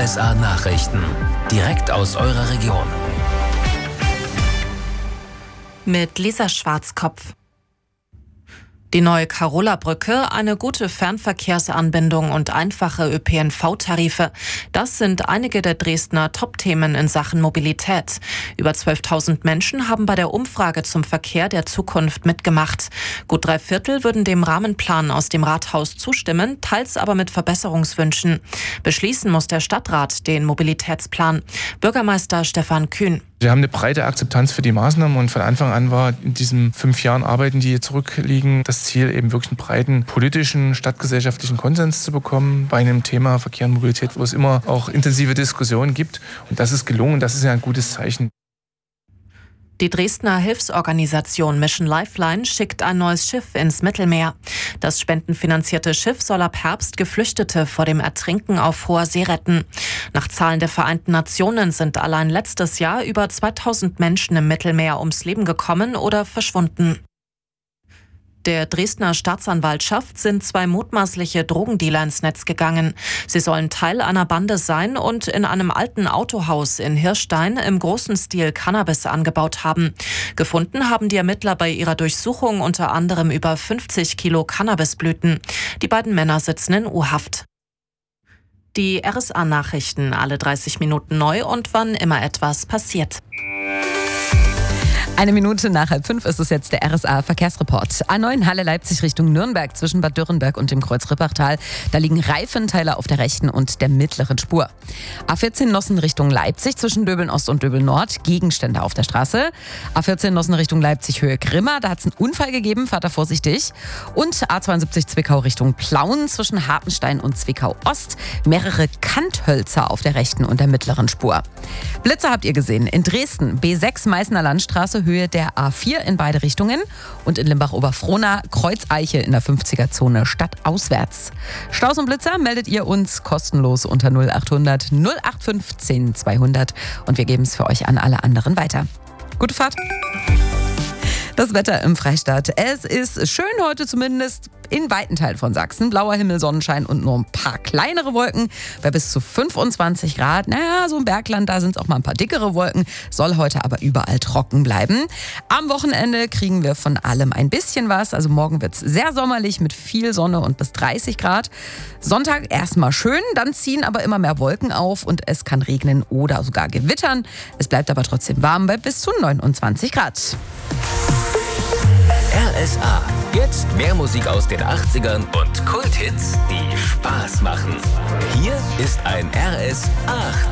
RSA Nachrichten. Direkt aus eurer Region. Mit Lisa Schwarzkopf. Die neue Karola-Brücke, eine gute Fernverkehrsanbindung und einfache ÖPNV-Tarife. Das sind einige der Dresdner Top-Themen in Sachen Mobilität. Über 12.000 Menschen haben bei der Umfrage zum Verkehr der Zukunft mitgemacht. Gut 3/4 würden dem Rahmenplan aus dem Rathaus zustimmen, teils aber mit Verbesserungswünschen. Beschließen muss der Stadtrat den Mobilitätsplan. Bürgermeister Stefan Kühn. Wir haben eine breite Akzeptanz für die Maßnahmen und von Anfang an war in diesen 5 Jahren Arbeiten, die hier zurückliegen, das Ziel, eben wirklich einen breiten politischen, stadtgesellschaftlichen Konsens zu bekommen bei einem Thema Verkehr und Mobilität, wo es immer auch intensive Diskussionen gibt. Und das ist gelungen, das ist ja ein gutes Zeichen. Die Dresdner Hilfsorganisation Mission Lifeline schickt ein neues Schiff ins Mittelmeer. Das spendenfinanzierte Schiff soll ab Herbst Geflüchtete vor dem Ertrinken auf hoher See retten. Nach Zahlen der Vereinten Nationen sind allein letztes Jahr über 2000 Menschen im Mittelmeer ums Leben gekommen oder verschwunden. Der Dresdner Staatsanwaltschaft sind 2 mutmaßliche Drogendealer ins Netz gegangen. Sie sollen Teil einer Bande sein und in einem alten Autohaus in Hirstein im großen Stil Cannabis angebaut haben. Gefunden haben die Ermittler bei ihrer Durchsuchung unter anderem über 50 Kilo Cannabisblüten. Die beiden Männer sitzen in U-Haft. Die RSA-Nachrichten alle 30 Minuten neu und wann immer etwas passiert. 1 Minute nach 4:30 ist es jetzt der RSA-Verkehrsreport. A9 Halle Leipzig Richtung Nürnberg zwischen Bad Dürrenberg und dem Kreuz Rippachtal. Da liegen Reifenteile auf der rechten und der mittleren Spur. A14 Nossen Richtung Leipzig zwischen Döbeln Ost und Döbeln Nord. Gegenstände auf der Straße. A14 Nossen Richtung Leipzig Höhe Grimma. Da hat es einen Unfall gegeben, fahrt da vorsichtig. Und A72 Zwickau Richtung Plauen zwischen Hartenstein und Zwickau Ost. Mehrere Kanthölzer auf der rechten und der mittleren Spur. Blitze habt ihr gesehen. In Dresden B6 Meißner Landstraße Höhe der A4 in beide Richtungen und in Limbach-Oberfrohna Kreuzeiche in der 50er-Zone stadtauswärts. Staus und Blitzer meldet ihr uns kostenlos unter 0800 0815 200 und wir geben es für euch an alle anderen weiter. Gute Fahrt! Das Wetter im Freistaat. Es ist schön heute zumindest in weiten Teilen von Sachsen. Blauer Himmel, Sonnenschein und nur ein paar kleinere Wolken bei bis zu 25 Grad. Naja, so im Bergland, da sind es auch mal ein paar dickere Wolken. Soll heute aber überall trocken bleiben. Am Wochenende kriegen wir von allem ein bisschen was. Also morgen wird es sehr sommerlich mit viel Sonne und bis 30 Grad. Sonntag erstmal schön, dann ziehen aber immer mehr Wolken auf und es kann regnen oder sogar gewittern. Es bleibt aber trotzdem warm bei bis zu 29 Grad. RSA. Jetzt mehr Musik aus den 80ern und Kulthits, die Spaß machen. Hier ist ein RS 8.